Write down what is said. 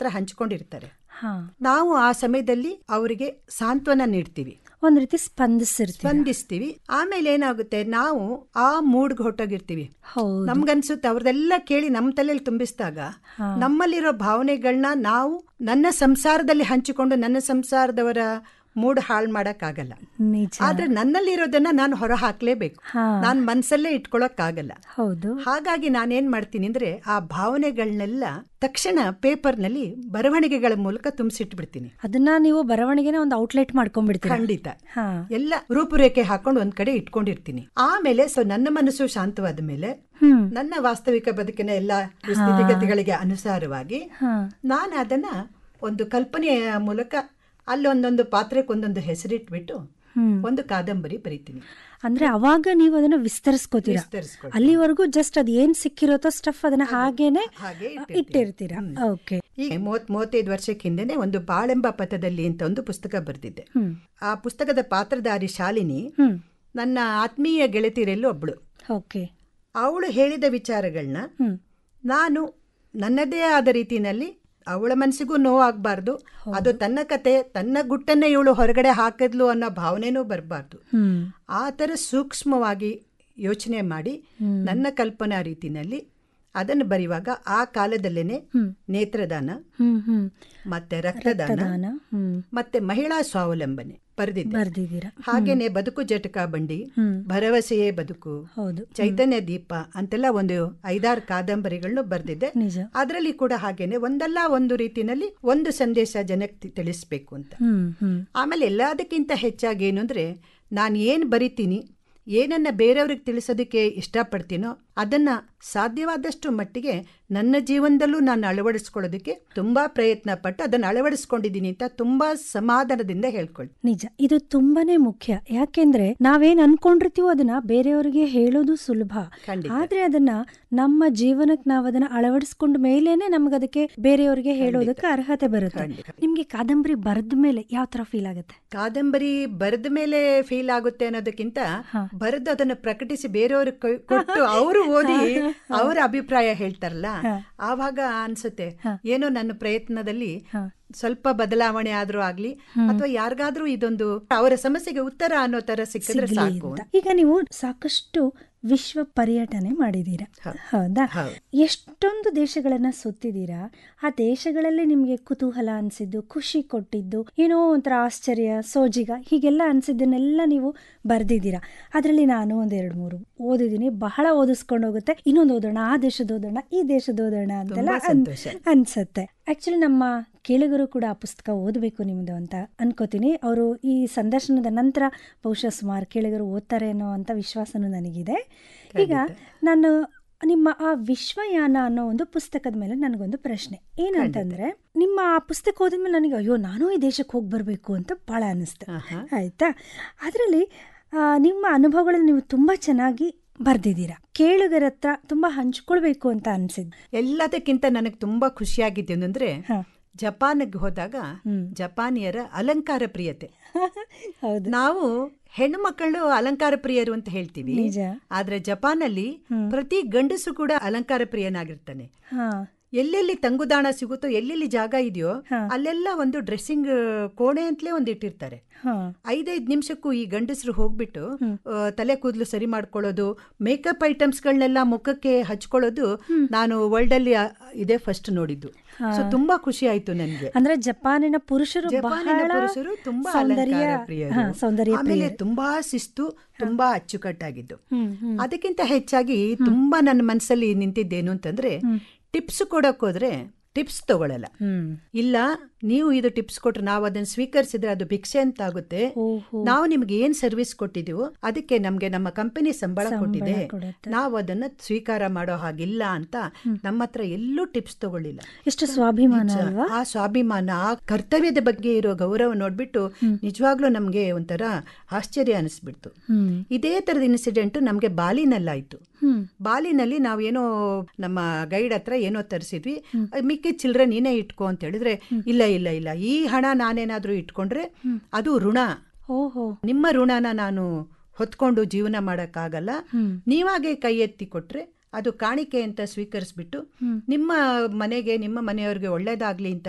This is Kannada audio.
ಹತ್ರ ಹಂಚ್ಕೊಂಡಿರ್ತಾರೆ. ನಾವು ಆ ಸಮಯದಲ್ಲಿ ಅವರಿಗೆ ಸಾಂತ್ವನ ನೀಡ್ತೀವಿ, ಒಂದ್ ರೀತಿ ಸ್ಪಂದಿಸ್ತೀವಿ. ಆಮೇಲೆ ಏನಾಗುತ್ತೆ, ನಾವು ಆ ಮೂಡ್ಗೆ ಹೊಟ್ಟೋಗಿರ್ತೀವಿ. ನಮ್ಗನ್ಸುತ್ತೆ ಅವ್ರದೆಲ್ಲ ಕೇಳಿ ನಮ್ಮ ತಲೆಯಲ್ಲಿ ತುಂಬಿಸಿದಾಗ ನಮ್ಮಲ್ಲಿರೋ ಭಾವನೆಗಳನ್ನ ನಾವು ನನ್ನ ಸಂಸಾರದಲ್ಲಿ ಹಂಚಿಕೊಂಡು ನನ್ನ ಸಂಸಾರದವರ ಮೂಡ್ ಹಾಳು ಮಾಡಕ್ಕಾಗಲ್ಲ. ಆದ್ರೆ ನನ್ನಲ್ಲಿರೋದನ್ನ ನಾನು ಹೊರ ಹಾಕ್ಲೇಬೇಕು, ನಾನ್ ಮನ್ಸಲ್ಲೇ ಇಟ್ಕೊಳಕ್ಕಾಗಲ್ಲ. ಹಾಗಾಗಿ ನಾನೇನ್ ಮಾಡ್ತೀನಿ ಅಂದ್ರೆ ಆ ಭಾವನೆಗಳನ್ನೆಲ್ಲ ತಕ್ಷಣ ಪೇಪರ್ನಲ್ಲಿ ಬರವಣಿಗೆಗಳ ಮೂಲಕ ತುಂಬಿಸಿಟ್ಬಿಡ್ತೀನಿ. ಅದನ್ನ ನೀವು ಬರವಣಿಗೆನ ಒಂದು ಔಟ್ಲೆಟ್ ಮಾಡ್ಕೊಂಡ್ಬಿಡ್ತೀನಿ. ಖಂಡಿತ. ಎಲ್ಲ ರೂಪುರೇಖೆ ಹಾಕೊಂಡು ಒಂದ್ ಕಡೆ ಇಟ್ಕೊಂಡಿರ್ತೀನಿ. ಆಮೇಲೆ ನನ್ನ ಮನಸ್ಸು ಶಾಂತವಾದ ಮೇಲೆ ನನ್ನ ವಾಸ್ತವಿಕ ಬದುಕಿನ ಎಲ್ಲಾ ಸ್ಥಿತಿಗತಿಗಳಿಗೆ ಅನುಸಾರವಾಗಿ ನಾನು ಅದನ್ನ ಒಂದು ಕಲ್ಪನೆಯ ಮೂಲಕ ಅಲ್ಲೊಂದೊಂದು ಪಾತ್ರಕ್ಕೆ ಒಂದೊಂದು ಹೆಸರಿಟ್ಬಿಟ್ಟು ಒಂದು ಕಾದಂಬರಿ ಬರೀತೀನಿ. ಅಂದ್ರೆ ಅವಾಗ ನೀವು ಅದನ್ನ ವಿಸ್ತರಿಸ್ಕೋತೀರಾ, ಅಲ್ಲಿವರೆಗೂ ಜಸ್ಟ್ ಅದ್ ಏನ್ ಸಿಕ್ಕಿರೋತೋ ಸ್ಟಫ್ ಅದನ್ನ ಹಾಗೇನೆ ಇಟ್ಟಿರ್ತೀರಾ. ಈಗ 30-35 ವರ್ಷಕ್ಕೆ ಹಿಂದೆನೆ ಒಂದು ಬಾಳೆಂಬ ಪಥದಲ್ಲಿ ಅಂತ ಒಂದು ಪುಸ್ತಕ ಬರೆದಿದ್ದೆ. ಆ ಪುಸ್ತಕದ ಪಾತ್ರಧಾರಿ ಶಾಲಿನಿ ನನ್ನ ಆತ್ಮೀಯ ಗೆಳತಿಯರೆಲ್ಲೂ ಒಬ್ಳು. ಅವಳು ಹೇಳಿದ ವಿಚಾರಗಳನ್ನ ನಾನು ನನ್ನದೇ ಆದ ರೀತಿಯಲ್ಲಿ, ಅವಳ ಮನಸ್ಸಿಗೂ ನೋವಾಗಬಾರ್ದು, ಅದು ತನ್ನ ಕತೆ, ತನ್ನ ಗುಟ್ಟನ್ನೇ ಇವಳು ಹೊರಗಡೆ ಹಾಕಿದ್ಲು ಅನ್ನೋ ಭಾವನೆನೂ ಬರಬಾರ್ದು. ಆ ಥರ ಸೂಕ್ಷ್ಮವಾಗಿ ಯೋಚನೆ ಮಾಡಿ ನನ್ನ ಕಲ್ಪನಾ ರೀತಿನಲ್ಲಿ ಅದನ್ನು ಬರೆಯುವಾಗ ಆ ಕಾಲದಲ್ಲೇನೆ ನೇತ್ರದಾನ ಮತ್ತೆ ರಕ್ತದಾನ ಮತ್ತೆ ಮಹಿಳಾ ಸ್ವಾವಲಂಬನೆ ಬರೆದಿದ್ದೀರಾ. ಹಾಗೇನೆ ಬದುಕು ಜಟಕ ಬಂಡಿ, ಭರವಸೆಯೇ ಬದುಕು, ಚೈತನ್ಯ ದೀಪ ಅಂತೆಲ್ಲ ಒಂದು 5-6 ಕಾದಂಬರಿಗಳನ್ನು ಬರೆದಿದ್ದೆ. ಅದರಲ್ಲಿ ಕೂಡ ಹಾಗೇನೆ ಒಂದಲ್ಲ ಒಂದು ರೀತಿನಲ್ಲಿ ಒಂದು ಸಂದೇಶ ಜನಕ್ಕೆ ತಿಳಿಸ್ಬೇಕು ಅಂತ. ಆಮೇಲೆ ಎಲ್ಲದಕ್ಕಿಂತ ಹೆಚ್ಚಾಗಿ ಏನು ಅಂದ್ರೆ, ನಾನು ಏನ್ ಬರಿತೀನಿ, ಏನನ್ನ ಬೇರೆಯವ್ರಿಗೆ ತಿಳಿಸೋದಕ್ಕೆ ಇಷ್ಟಪಡ್ತೀನೋ ಅದನ್ನ ಸಾಧ್ಯವಾದಷ್ಟು ಮಟ್ಟಿಗೆ ನನ್ನ ಜೀವನದಲ್ಲೂ ನಾನು ಅಳವಡಿಸ್ಕೊಳ್ಳೋದಕ್ಕೆ ತುಂಬಾ ಪ್ರಯತ್ನ ಪಟ್ಟು ಅದನ್ನು ಅಳವಡಿಸ್ಕೊಂಡಿದ್ದೀನಿ ಅಂತ ತುಂಬಾ ಸಮಾಧಾನದಿಂದ ಹೇಳ್ಕೊಳ್ಳಿ. ನಿಜ, ಇದು ತುಂಬಾನೇ ಮುಖ್ಯ. ಯಾಕೆಂದ್ರೆ ನಾವೇನ್ ಅನ್ಕೊಂಡಿರ್ತೀವೋ ಅದನ್ನ ಬೇರೆಯವರಿಗೆ ಹೇಳೋದು ಸುಲಭ, ಆದ್ರೆ ಅದನ್ನ ನಮ್ಮ ಜೀವನಕ್ಕೆ ನಾವು ಅದನ್ನ ಅಳವಡಿಸ್ಕೊಂಡ ಮೇಲೇನೆ ನಮ್ಗೆ ಅದಕ್ಕೆ ಬೇರೆಯವರಿಗೆ ಹೇಳೋದಕ್ಕೆ ಅರ್ಹತೆ ಬರುತ್ತೆ. ನಿಮ್ಗೆ ಕಾದಂಬರಿ ಬರೆದ ಮೇಲೆ ಯಾವ ತರ ಫೀಲ್ ಆಗುತ್ತೆ? ಕಾದಂಬರಿ ಬರೆದ ಮೇಲೆ ಫೀಲ್ ಆಗುತ್ತೆ ಅನ್ನೋದಕ್ಕಿಂತ ಬರೆದು ಅದನ್ನು ಪ್ರಕಟಿಸಿ ಬೇರೆಯವ್ರಿಗೆ ಕೊಟ್ಟು ಅವರು ಓದಿ ಅವರ ಅಭಿಪ್ರಾಯ ಹೇಳ್ತಾರಲ್ಲ, ಆವಾಗ ಅನ್ಸುತ್ತೆ ಏನೋ ನನ್ನ ಪ್ರಯತ್ನದಲ್ಲಿ ಸ್ವಲ್ಪ ಬದಲಾವಣೆ ಆದ್ರೂ ಆಗ್ಲಿ, ಅಥವಾ ಯಾರಿಗಾದ್ರೂ ಇದೊಂದು ಅವರ ಸಮಸ್ಯೆಗೆ ಉತ್ತರ ಅನ್ನೋ ತರ ಸಿಕ್ಕಿದ್ರೆ ಸಾಕು. ಈಗ ನೀವು ಸಾಕಷ್ಟು ವಿಶ್ವ ಪರ್ಯಟನೆ ಮಾಡಿದೀರಾ, ಹೌದಾ? ಎಷ್ಟೊಂದು ದೇಶಗಳನ್ನ ಸುತ್ತಿದೀರಾ. ಆ ದೇಶಗಳಲ್ಲಿ ನಿಮ್ಗೆ ಕುತೂಹಲ ಅನ್ಸಿದ್ದು, ಖುಷಿ ಕೊಟ್ಟಿದ್ದು, ಏನೋ ಒಂಥರ ಆಶ್ಚರ್ಯ, ಸೋಜಿಗ, ಹೀಗೆಲ್ಲ ಅನ್ಸಿದ್ದನ್ನೆಲ್ಲ ನೀವು ಬರ್ದಿದ್ದೀರಾ. ಅದರಲ್ಲಿ ನಾನು 1-2-3 ಓದಿದ್ದೀನಿ. ಬಹಳ ಓದಿಸ್ಕೊಂಡು ಹೋಗುತ್ತೆ. ಇನ್ನೊಂದು ಓದೋಣ, ಆ ದೇಶದ ಓದೋಣ, ಈ ದೇಶದ ಓದೋಣ ಅಂತೆಲ್ಲ ಅನ್ಸತ್ತೆ. ಆಕ್ಚುಲಿ ನಮ್ಮ ಕೇಳಿಗರು ಕೂಡ ಆ ಪುಸ್ತಕ ಓದಬೇಕು ನಿಮ್ದು ಅಂತ ಅನ್ಕೋತೀನಿ. ಅವರು ಈ ಸಂದರ್ಶನದ ನಂತರ ಬಹುಶಃ ಸುಮಾರು ಕೇಳಿಗರು ಓದ್ತಾರೆ ಅನ್ನೋ ಅಂತ ವಿಶ್ವಾಸನೂ ನನಗಿದೆ. ಈಗ ನಾನು ನಿಮ್ಮ ಆ ವಿಶ್ವಯಾನ ಅನ್ನೋ ಒಂದು ಪುಸ್ತಕದ ಮೇಲೆ ನನಗೊಂದು ಪ್ರಶ್ನೆ ಏನಂತಂದ್ರೆ, ನಿಮ್ಮ ಆ ಪುಸ್ತಕ ಓದಿದ್ಮೇಲೆ ನನಗೆ ಅಯ್ಯೋ ನಾನು ಈ ದೇಶಕ್ಕೆ ಹೋಗಿ ಬರಬೇಕು ಅಂತ ಭಾಳ ಅನ್ನಿಸ್ತು. ಆಯ್ತಾ? ಅದರಲ್ಲಿ ನಿಮ್ಮ ಅನುಭವಗಳನ್ನು ನೀವು ತುಂಬಾ ಚೆನ್ನಾಗಿ ಬರ್ದಿದ್ದೀರಾ. ಕೇಳುಗರ ಹತ್ರ ತುಂಬಾ ಹಂಚ್ಕೊಳ್ಬೇಕು ಅಂತ ಅನ್ಸಿದ್ದು. ಎಲ್ಲದಕ್ಕಿಂತ ನನಗೆ ತುಂಬಾ ಖುಷಿಯಾಗಿದ್ದು ಅಂದ್ರೆ, ಜಪಾನ್ಗೆ ಹೋದಾಗ ಜಪಾನಿಯರ ಅಲಂಕಾರ ಪ್ರಿಯತೆ. ನಾವು ಹೆಣ್ಣು ಮಕ್ಕಳು ಅಲಂಕಾರ ಪ್ರಿಯರು ಅಂತ ಹೇಳ್ತೀವಿ, ಆದ್ರೆ ಜಪಾನಲ್ಲಿ ಪ್ರತಿ ಗಂಡಸು ಕೂಡ ಅಲಂಕಾರ ಪ್ರಿಯನಾಗಿರ್ತಾನೆ. ಎಲ್ಲೆಲ್ಲಿ ತಂಗುದಾಣ ಸಿಗುತ್ತೋ, ಎಲ್ಲೆಲ್ಲಿ ಜಾಗ ಇದೆಯೋ ಅಲ್ಲೆಲ್ಲ ಒಂದು ಡ್ರೆಸ್ಸಿಂಗ್ ಕೋಣೆ ಅಂತಲೇ ಒಂದು ಇಟ್ಟಿರ್ತಾರೆ. 5-5 ನಿಮಿಷಕ್ಕೂ ಈ ಗಂಡಸರು ಹೋಗ್ಬಿಟ್ಟು ತಲೆ ಕೂದಲು ಸರಿ ಮಾಡ್ಕೊಳ್ಳೋದು, ಮೇಕಪ್ ಐಟಮ್ಸ್ಗಳನ್ನೆಲ್ಲ ಮುಖಕ್ಕೆ ಹಚ್ಕೊಳ್ಳೋದು ನಾನು ವರ್ಲ್ಡ್ ಅಲ್ಲಿ ಇದೇ ಫಸ್ಟ್ ನೋಡಿದ್ದು. ಸೊ ತುಂಬಾ ಖುಷಿ ಆಯ್ತು ನನಗೆ. ಅಂದ್ರೆ ಜಪಾನಿನ ಪುರುಷರು ತುಂಬಾ ಅಲಂಕಾರ ಪ್ರಿಯರು, ಆಮೇಲೆ ತುಂಬಾ ಶಿಸ್ತು, ತುಂಬಾ ಅಚ್ಚುಕಟ್ಟಾಗಿದ್ದು. ಅದಕ್ಕಿಂತ ಹೆಚ್ಚಾಗಿ ತುಂಬಾ ನನ್ನ ಮನಸ್ಸಲ್ಲಿ ನಿಂತಿದ್ದೇನು ಅಂತಂದ್ರೆ, ಟಿಪ್ಸ್ ಕೊಡಕ್ ಹೋದ್ರೆ ಟಿಪ್ಸ್ ತಗೊಳ್ಳಲ್ಲ. ಇಲ್ಲ, ನೀವು ಇದು ಟಿಪ್ಸ್ ಕೊಟ್ರೆ ನಾವು ಅದನ್ನ ಸ್ವೀಕರಿಸಿದ್ರೆ ಅದು ಭಿಕ್ಷೆ ಅಂತ ಆಗುತ್ತೆ. ನಾವು ನಿಮ್ಗೆ ಏನ್ ಸರ್ವಿಸ್ ಕೊಟ್ಟಿದೀವೋ ಅದಕ್ಕೆ ನಮ್ಗೆ ನಮ್ಮ ಕಂಪನಿ ಸಂಬಳ ಕೊಟ್ಟಿದೆ, ನಾವು ಅದನ್ನ ಸ್ವೀಕಾರ ಮಾಡೋ ಹಾಗಿಲ್ಲ ಅಂತ ನಮ್ಮ ಹತ್ರ ಎಲ್ಲೂ ಟಿಪ್ಸ್ ತಗೊಳ್ಳಿಲ್ಲ. ಎಷ್ಟು ಸ್ವಾಭಿಮಾನ ಅಲ್ವಾ? ಆ ಸ್ವಾಭಿಮಾನ, ಆ ಕರ್ತವ್ಯದ ಬಗ್ಗೆ ಇರೋ ಗೌರವ ನೋಡ್ಬಿಟ್ಟು ನಿಜವಾಗ್ಲೂ ನಮ್ಗೆ ಒಂಥರ ಆಶ್ಚರ್ಯ ಅನಿಸ್ಬಿಡ್ತು. ಇದೇ ತರದ ಇನ್ಸಿಡೆಂಟ್ ನಮ್ಗೆ ಬಾಲಿನಲ್ಲಾಯ್ತು. ಬಾಲಿನಲ್ಲಿ ನಾವೇನೋ ನಮ್ಮ ಗೈಡ್ ಹತ್ರ ಏನೋ ತರಿಸಿದ್ವಿ, ಮಿಕ್ಕಿ ಚಿಲ್ಡ್ರೆ ನೀನೇ ಇಟ್ಕೋ ಅಂತ ಹೇಳಿದ್ರೆ, ಇಲ್ಲ ಇಲ್ಲ ಇಲ್ಲ, ಈ ಹಣ ನಾನೇನಾದ್ರೂ ಇಟ್ಕೊಂಡ್ರೆ ಅದು ಋಣ, ನಿಮ್ಮ ಋಣನ ನಾನು ಹೊತ್ಕೊಂಡು ಜೀವನ ಮಾಡಕ್ಕಾಗಲ್ಲ, ನೀವಾಗೆ ಕೈ ಎತ್ತಿ ಕೊಟ್ರೆ ಅದು ಕಾಣಿಕೆ ಅಂತ ಸ್ವೀಕರಿಸ್ಬಿಟ್ಟು ನಿಮ್ಮ ಮನೆಗೆ, ನಿಮ್ಮ ಮನೆಯವ್ರಿಗೆ ಒಳ್ಳೇದಾಗ್ಲಿ ಅಂತ